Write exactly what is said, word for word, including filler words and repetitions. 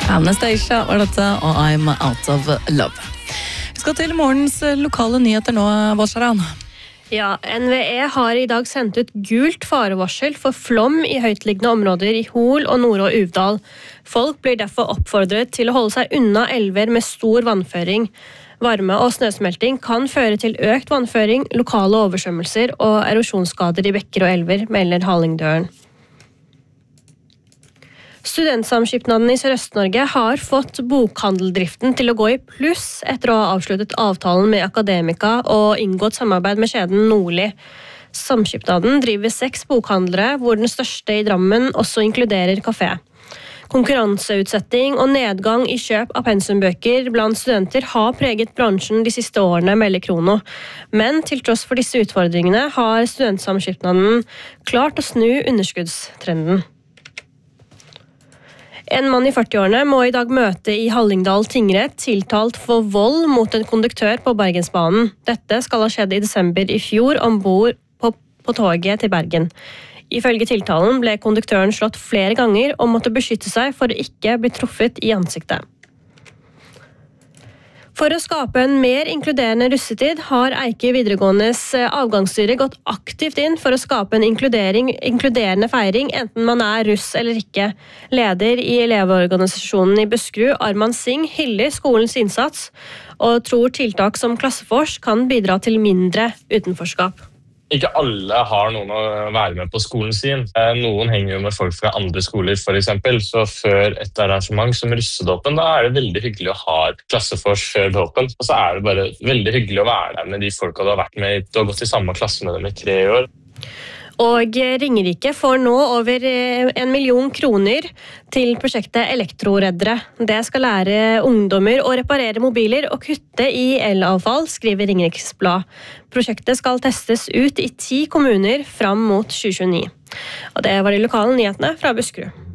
Anastasia var dette, og I'm out of love. Vi skal til morgens lokale nyheter nå, Valsaran. Ja, N V E har i dag sendt ut gult farevarsel for flom i høytliggende områder i Hol og Nord- og Uvdal. Folk blir derfor oppfordret til å holde seg unna elver med stor vannføring. Varme- og snøsmelting kan føre til økt vannføring, lokale oversvømmelser og erosjonsskader i bekker og elver, melder Hallingdølen. Studentsamskipnaden i Sørøst-Norge har fått bokhandeldriften til å gå i pluss etter å ha avsluttet avtalen med Akademika og inngått samarbeid med kjeden Nordli. Samskipnaden driver seks bokhandlere, hvor den største i Drammen også inkluderer kafé. Konkurranseutsetting og nedgang i kjøp av pensumbøker blant studenter har preget bransjen de siste årene, melder Krono. Men til tross for disse utfordringene har studentsamskipnaden klart å snu underskuddstrenden. En mann i førtiårene må i dag møte i Hallingdal tingrett tiltalt for vold mot en konduktør på Bergensbanen. Dette skal ha skjedd i desember i fjor ombord på, på toget til Bergen. Ifølge tiltalen ble konduktøren slått flere ganger og måtte beskytte seg for å ikke bli truffet i ansiktet. For å skape en mer inkluderende russetid har Eike videregåendes avgangsstyre gått aktivt inn for å skape en inkluderende feiring, enten man er russ eller ikke. Leder i elevorganisasjonen i Buskerud, Arman Singh, hyller skolens innsats og tror tiltak som Klassefors kan bidra til mindre utenforskap. Ikke alle har noen å være med på skolen sin. Noen henger jo med folk fra andre skoler, for eksempel. Så før et arrangement som russedåpen, da er det veldig hyggelig å ha et klassefors før dåpen. Og så er det bare veldig hyggelig å være der med de folka du har vært med. Du har gått i samme klasse med dem i tre år. Og Ringerike får nå over en million kroner til prosjektet Elektroreddere. Det skal lære ungdommer å reparere mobiler og kutte i elavfall, skriver Ringerikes Blad. Prosjektet skal testes ut i ti kommuner fram mot tjue tjueni. Og det var de lokale nyhetene fra Buskerud.